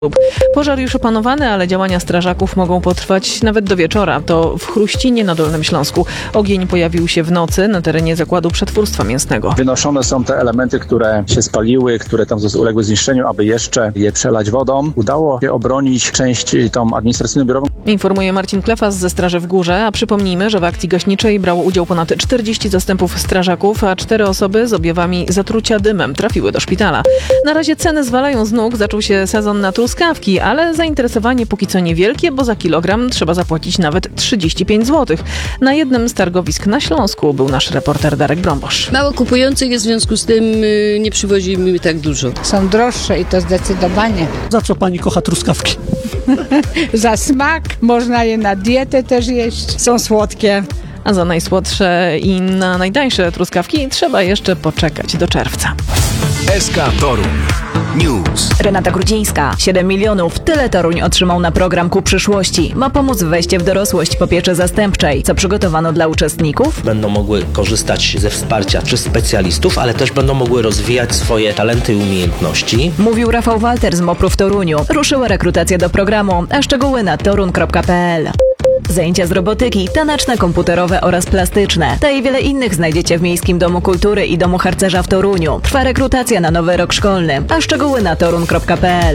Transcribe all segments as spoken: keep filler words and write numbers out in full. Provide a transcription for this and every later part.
Pożar już opanowany, ale działania strażaków mogą potrwać nawet do wieczora. To w Chruścinie na Dolnym Śląsku. Ogień pojawił się w nocy na terenie zakładu przetwórstwa mięsnego. Wynoszone są te elementy, które się spaliły, które tam uległy zniszczeniu, aby jeszcze je przelać wodą. Udało się obronić część tą administracyjno-biurową. Informuje Marcin Klefas ze Straży w Górze, a przypomnijmy, że w akcji gaśniczej brało udział ponad czterdzieści zastępów strażaków, a cztery osoby z objawami zatrucia dymem trafiły do szpitala. Na razie ceny zwalają z nóg, zaczął się sezon na truskawki, ale zainteresowanie póki co niewielkie, bo za kilogram trzeba zapłacić nawet trzydzieści pięć złotych. Na jednym z targowisk na Śląsku był nasz reporter Darek Brąbosz. Mało kupujących jest, w związku z tym yy, nie przywozimy tak dużo. Są droższe i to zdecydowanie. Za co pani kocha truskawki? Za smak, można je na dietę też jeść. Są słodkie. A za najsłodsze i na najtańsze truskawki trzeba jeszcze poczekać do czerwca. S K Toruń News. Renata Grudzińska. siedem milionów. Tyle Toruń otrzymał na program Ku Przyszłości. Ma pomóc w wejście w dorosłość po pieczy zastępczej. Co przygotowano dla uczestników? Będą mogły korzystać ze wsparcia czy specjalistów, ale też będą mogły rozwijać swoje talenty i umiejętności. Mówił Rafał Walter z MOPR-u w Toruniu. Ruszyła rekrutacja do programu, a szczegóły na torun kropka p l. Zajęcia z robotyki, taneczne, komputerowe oraz plastyczne. Te i wiele innych znajdziecie w Miejskim Domu Kultury i Domu Harcerza w Toruniu. Trwa rekrutacja na nowy rok szkolny, a szczegóły na torun kropka p l.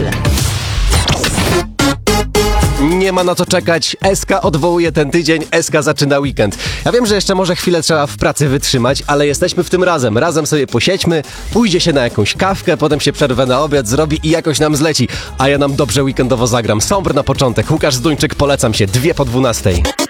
Nie ma na co czekać. S K odwołuje ten tydzień, S K zaczyna weekend. Ja wiem, że jeszcze może chwilę trzeba w pracy wytrzymać, ale jesteśmy w tym razem. Razem sobie posiedźmy, pójdzie się na jakąś kawkę, potem się przerwę na obiad zrobi i jakoś nam zleci. A ja nam dobrze weekendowo zagram. Sombr na początek. Łukasz Zduńczyk, polecam się. Dwie po dwunastej.